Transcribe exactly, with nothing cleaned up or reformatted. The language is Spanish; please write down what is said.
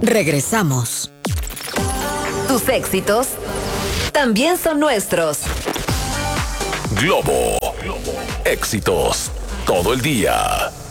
Regresamos. Tus éxitos también son nuestros. Globo. Éxitos todo el día.